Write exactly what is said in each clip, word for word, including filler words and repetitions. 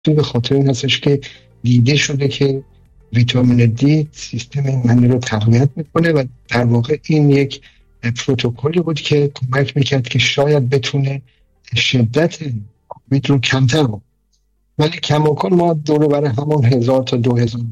به خاطر این هستش که دیده شده که ویتامین دی سیستم ایمنی رو تقویت میکنه و در واقع این یک پروتکلی بود که کمک میکرد که شاید بتونه شدت کووید رو کمتر بود. ولی کماکان ما دور بر همون هزار تا دو هزار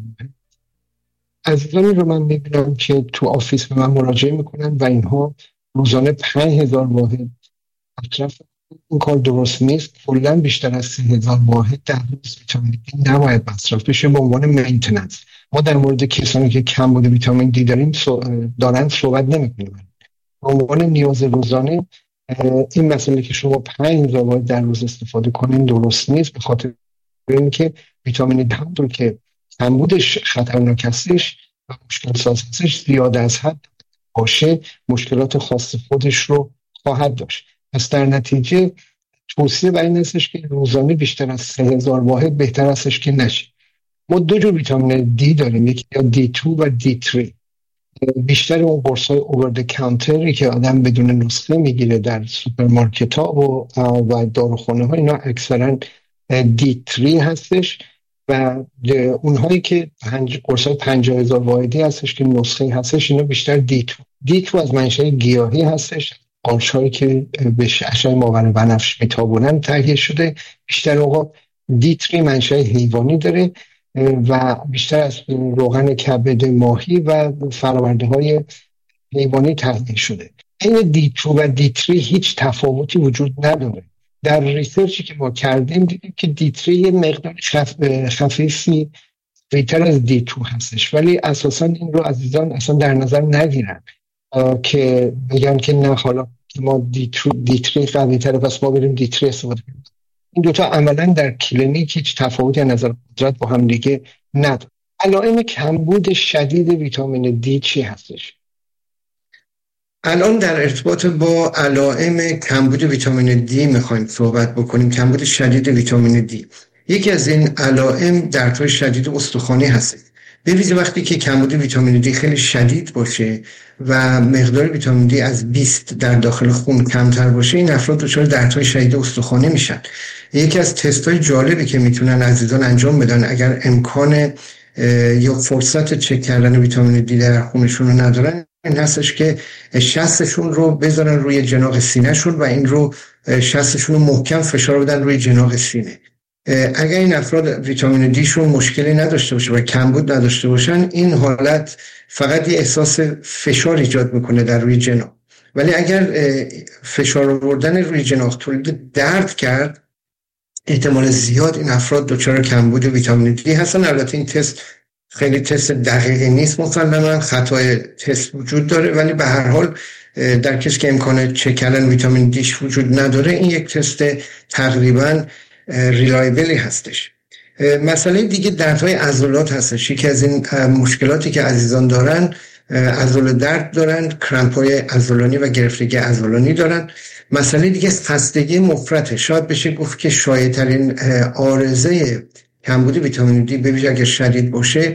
عزیزانی رو من میبینم که تو آفیس به من مراجعه میکنن و اینها روزانه پنج هزار واحد مصرف. این کار درست نیست. کلا بیشتر از سه هزار واحد در روز ویتامین دی نباید مصرف بشه به عنوان مینتیننس. ما در مورد کسانی که کمبود ویتامین دی داریم دارن صحبت نمی‌کنیم. به عنوان نیاز روزانه این مسئله که شما پنج هزار واحد در روز استفاده کنین درست نیست، به خاطر اینکه ویتامین دی همونطور که کمبودش خطرناک هستش و مشکل ساز هستش، زیاده از حد باشه مشکلات خاص خودش رو خواهد داشت. پس در نتیجه توصیه بر این هستش که روزانه بیشتر از سه هزار واحد بهتر هستش که نشه. ما دو جور ویتامین دی داریم، یکی یا دی دو و دی سه. بیشتر اون قرص‌های اوور د کانتری که آدم بدون نسخه میگیره در سوپرمارکت‌ها و و داروخانه‌ها، اینا اکثرا دی سه هستش و اونهایی که پنج قرص‌های پنجاه هزار واحدی هستش که نسخه هستش، اینا بیشتر دی دو. دی دو از منشأ گیاهی هستش، قارچ‌هایی که به اشعه ماور بنفش میتابونن تهیه شده. بیشتر اوقات دی سه منشأ حیوانی داره و بیشتر از روغن کبد ماهی و فرآورده‌های حیوانی تهیه شده. این دی دو و دی سه هیچ تفاوتی وجود نداره. در ریسرچی که ما کردیم دیدیم که دی سه یه مقدار خف... خفیفی بیشتر از دی دو هستش، ولی اساساً این رو عزیزان اصلا در نظر نگیرن که بگن که نه حالا ما دی سه قوی تره پس ما بریم دی سه استفاده کنیم. این دوتا عملا در کلینیک هیچ تفاوتی از نظر قدرت با هم دیگه نداره. علائم کمبود شدید ویتامین دی چی هستش؟ الان در ارتباط با علائم کمبود ویتامین دی میخوایم صحبت بکنیم. کمبود شدید ویتامین دی، یکی از این علائم دردهای شدید استخوانی هست. ببینید وقتی که کمبود ویتامین دی خیلی شدید باشه و مقدار ویتامین دی از بیست در داخل خون کمتر باشه، این افراد دچار دردهای شدید استخوانی میشن. یکی از تست‌های جالبی که میتونن عزیزان انجام بدن اگر امکان یا فرصت چک کردن ویتامین دی در خونشون رو ندارن، این هستش که شستشون رو بذارن روی جناح سینه‌شون و این رو شستشون رو محکم فشار بدن روی جناح سینه. اگر این افراد ویتامین دی شون مشکلی نداشته باشه و کمبود نداشته باشن، این حالت فقط یه احساس فشار ایجاد میکنه در روی جناح. ولی اگر فشار آوردن روی جناح تولید درد کرد، احتمال زیاد این افراد دچار کمبود ویتامین دی هستن. البته این تست خیلی تست دقیقی نیست، مسلماً خطای تست وجود داره، ولی به هر حال در کسی که امکان چک کردن ویتامین دیش وجود نداره، این یک تست تقریباً ریلایبلی هستش. مسئله دیگه دردهای عضلات هستش. یکی از این مشکلاتی که عزیزان دارن، عضله درد دارن، کرمپ‌های عضلانی و گرفتگی عضلانی دارن. مسئله دیگه خستگی مفرطه. شاید بشه گفت که شایع‌ترین عارضه کمبود ویتامین دی به ویژه اگر شدید باشه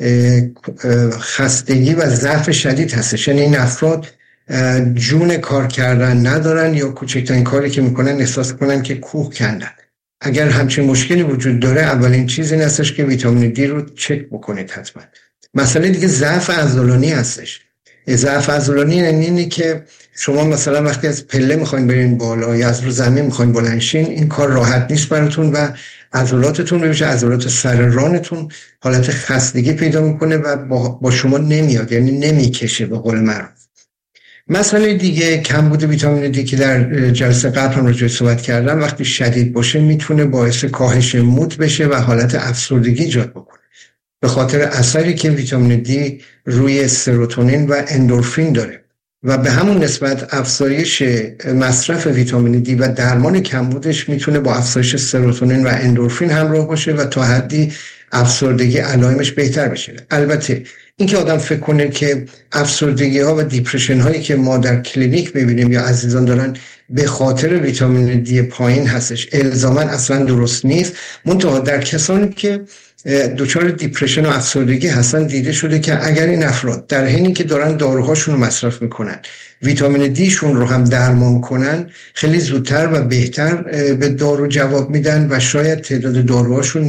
خستگی و ضعف شدید هستش. یعنی این افراد جون کار کردن ندارن یا کوچکترین کاری که میکنن احساس کنن که کوه کندن. اگر همچین مشکلی وجود داره، اولین چیز این هستش که ویتامین دی رو چک بکنید حتما. مسئله دیگه ضعف عضلانی هستش. ضعف عضلانی یعنی اینه که شما مثلا وقتی از پله میخواین برین بالا یا از رو زمین میخواین بلند شین، این کار راحت نیست براتون و عضلاتتون ببینید عضلات سر رانتون حالت خستگی پیدا میکنه و با, با شما نمیاد، یعنی نمیکشه به قول معروف. مسئله دیگه کمبود ویتامین دی که در جلسه قبل هم راجعش صحبت کردم، وقتی شدید باشه میتونه باعث کاهش مود بشه و حالت افسردگی ایجاد بکنه، به خاطر اثری که ویتامین دی روی سروتونین و اندورفین داره و به همون نسبت افزایش مصرف ویتامین دی و درمان کمبودش میتونه با افزایش سروتونین و اندورفین همراه باشه و تا حدی افسردگی علائمش بهتر بشه. البته اینکه آدم فکر کنه که افسردگی ها و دیپرشن هایی که ما در کلینیک ببینیم یا عزیزان دارن به خاطر ویتامین دی پایین هستش، الزاما اصلا درست نیست. منتها در کسانی که دچار دیپرشن و افسردگی هستن دیده شده که اگر این افراد در حینی که دارن داروهاشون رو مصرف میکنن ویتامین دی شون رو هم درمان کنن، خیلی زودتر و بهتر به دارو جواب میدن و شاید تعداد داروهاشون